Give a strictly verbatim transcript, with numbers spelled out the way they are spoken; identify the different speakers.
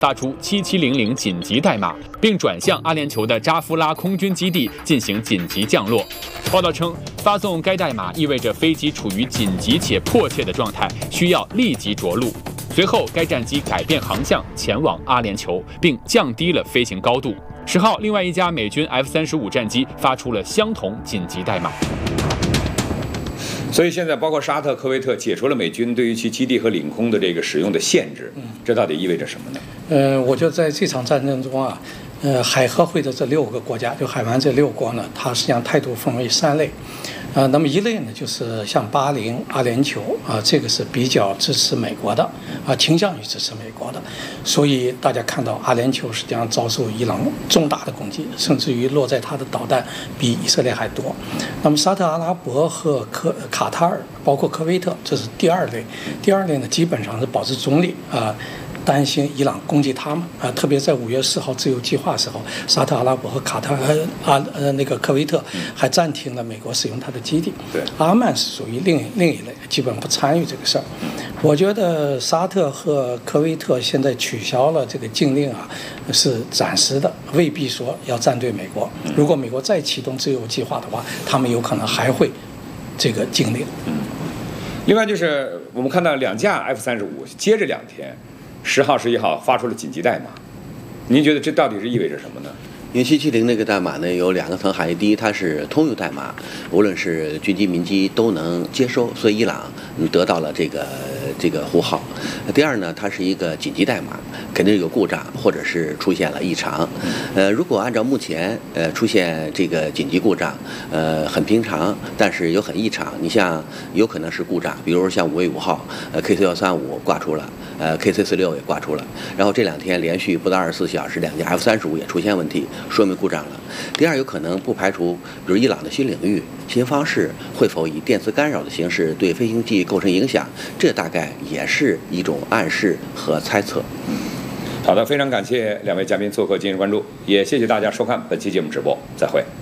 Speaker 1: 发出七七零零紧急代码，并转向阿联酋的扎夫拉空军基地进行紧急降落。报道称，发送该代码意味着飞机处于紧急且迫切的状态，需要立即着陆。随后，该战机改变航向前往阿联酋，并降低了飞行高度。十号，另外一架美军 F 三十五战机发出了相同紧急代码。
Speaker 2: 所以现在，包括沙特、科威特解除了美军对于其基地和领空的这个使用的限制，这到底意味着什么呢？
Speaker 3: 呃，我觉得在这场战争中啊，呃，海合会的这六个国家，就海湾这六国呢，它实际上态度分为三类。呃，那么一类呢，就是像巴林、阿联酋啊，这个是比较支持美国的啊，倾向于支持美国的，所以大家看到阿联酋实际上遭受伊朗重大的攻击，甚至于落在它的导弹比以色列还多。那么沙特阿拉伯和科卡塔尔，包括科威特，这是第二类。第二类呢，基本上是保持中立啊。担心伊朗攻击他们啊，特别在五月四号自由计划时候，沙特阿拉伯和卡塔尔啊呃那个科威特还暂停了美国使用它的基地。
Speaker 2: 对，
Speaker 3: 阿曼是属于另另一类，基本不参与这个事儿。我觉得沙特和科威特现在取消了这个禁令啊，是暂时的，未必说要站队美国。如果美国再启动自由计划的话，他们有可能还会这个禁令。
Speaker 2: 嗯。另外就是我们看到两架 F 三十五接着两天。十号、十一号发出了紧急代码，您觉得这到底是意味着什么呢？
Speaker 4: 因为七七零这个代码呢有两个层含义，第一，它是通用代码，无论是军机、民机都能接收，所以伊朗得到了这个这个呼号。第二呢，它是一个紧急代码，肯定有故障或者是出现了异常。呃，如果按照目前呃出现这个紧急故障，呃很平常，但是又很异常。你像有可能是故障，比如像五月五号，呃 K C 幺三五挂出了，呃 K C 四六也挂出了，然后这两天连续不到二十四小时，两架 F 三十五也出现问题。说明故障了。第二，有可能不排除，比如伊朗的新领域、新方式会否以电磁干扰的形式对飞行器构成影响，这大概也是一种暗示和猜测。
Speaker 2: 好的，非常感谢两位嘉宾做客今日关注，也谢谢大家收看本期节目直播，再会。